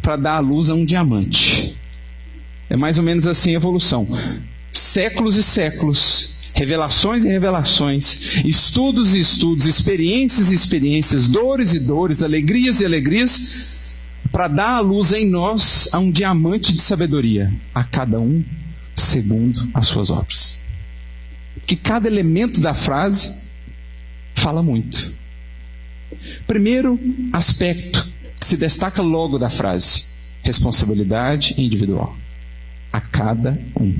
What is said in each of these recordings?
para dar à luz a um diamante. É mais ou menos assim a evolução. Séculos e séculos, revelações e revelações, estudos e estudos, experiências e experiências, dores e dores, alegrias e alegrias, para dar à luz em nós a um diamante de sabedoria, a cada um segundo as suas obras. Que cada elemento da frase fala muito. Primeiro aspecto que se destaca logo da frase: responsabilidade individual, a cada um.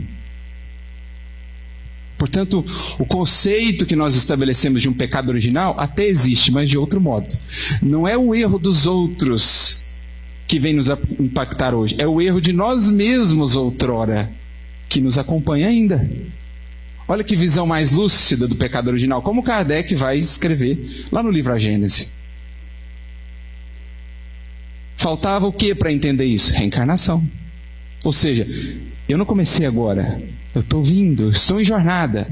Portanto, o conceito que nós estabelecemos de um pecado original até existe, mas de outro modo. Não é o erro dos outros que vem nos impactar hoje, é o erro de nós mesmos outrora, que nos acompanha ainda. Olha que visão mais lúcida do pecado original, como Kardec vai escrever lá no livro A Gênese. Faltava o que para entender isso? Reencarnação. Ou seja, eu não comecei agora, eu estou vindo, estou em jornada.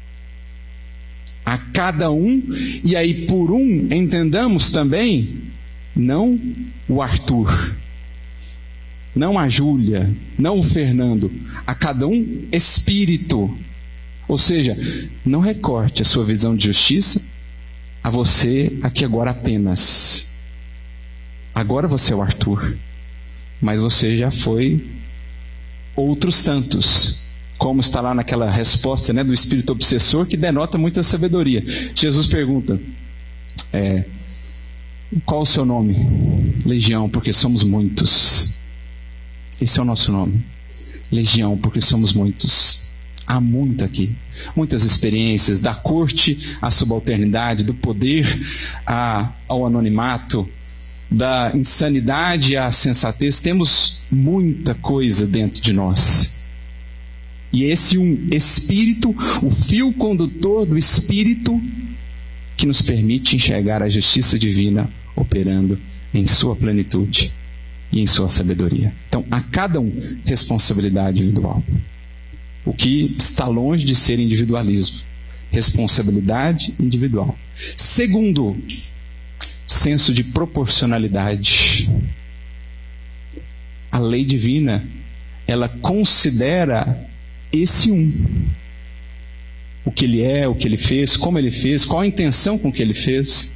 A cada um, e aí por um, entendamos também, não o Arthur, não a Júlia, não o Fernando, a cada um espírito. Ou seja, não recorte a sua visão de justiça a você aqui agora apenas. Agora você é o Arthur, mas você já foi outros tantos, como está lá naquela resposta, do espírito obsessor, que denota muita sabedoria. Jesus pergunta, qual o seu nome? Legião, porque somos muitos. Esse é o nosso nome. Legião, porque somos muitos. Há muito aqui. Muitas experiências, da corte à subalternidade, do poder ao anonimato, da insanidade à sensatez. Temos muita coisa dentro de nós. E esse um espírito, o fio condutor do espírito, que nos permite enxergar a justiça divina operando em sua plenitude e em sua sabedoria. Então, a cada um, responsabilidade individual. O que está longe de ser individualismo. Responsabilidade individual. Segundo, senso de proporcionalidade. A lei divina, ela considera esse um. O que ele é, o que ele fez, como ele fez, qual a intenção com que ele fez.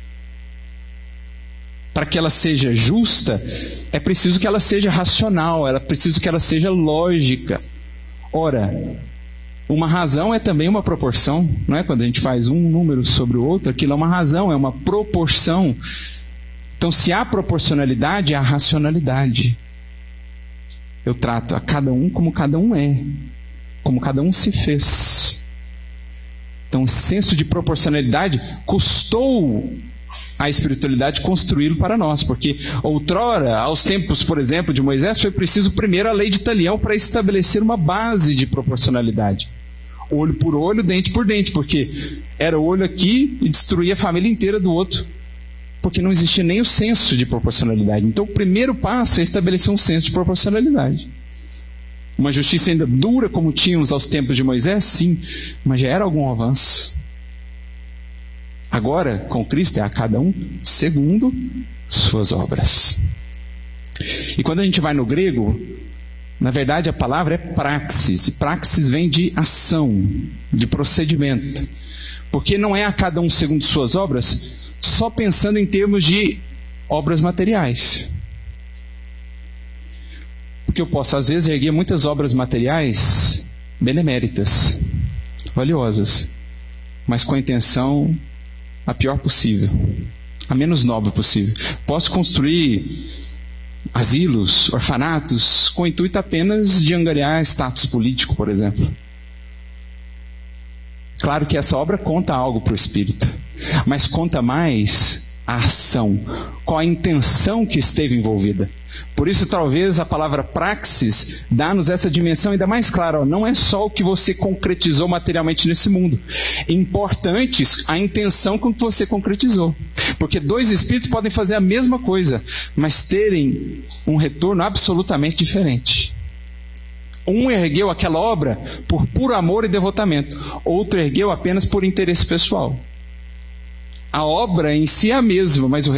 Para que ela seja justa, é preciso que ela seja racional, é preciso que ela seja lógica. Ora, uma razão é também uma proporção, não é? Quando a gente faz um número sobre o outro, aquilo é uma razão, é uma proporção. Então, se há proporcionalidade, há racionalidade. Eu trato a cada um como cada um é, como cada um se fez. Então, o senso de proporcionalidade custou a espiritualidade construí-lo para nós, porque outrora, aos tempos, por exemplo, de Moisés, foi preciso primeiro a lei de Talião para estabelecer uma base de proporcionalidade. Olho por olho, dente por dente, porque era olho aqui e destruía a família inteira do outro, porque não existia nem o senso de proporcionalidade. Então o primeiro passo é estabelecer um senso de proporcionalidade. Uma justiça ainda dura como tínhamos aos tempos de Moisés, sim, mas já era algum avanço. Agora, com Cristo, é a cada um segundo suas obras. E quando a gente vai no grego, na verdade a palavra é praxis. E praxis vem de ação, de procedimento. Porque não é a cada um segundo suas obras, só pensando em termos de obras materiais. Porque eu posso, às vezes, erguer muitas obras materiais beneméritas, valiosas, mas com a intenção a pior possível, a menos nobre possível. Posso construir asilos, orfanatos, com o intuito apenas de angariar status político, por exemplo. Claro que essa obra conta algo para o espírito, mas conta mais a ação, qual a intenção que esteve envolvida. Por isso, talvez a palavra praxis dá-nos essa dimensão ainda mais clara. Não é só o que você concretizou materialmente nesse mundo. É importante a intenção com que você concretizou. Porque dois espíritos podem fazer a mesma coisa, mas terem um retorno absolutamente diferente. Um ergueu aquela obra por puro amor e devotamento. Outro ergueu apenas por interesse pessoal. A obra em si é a mesma, mas o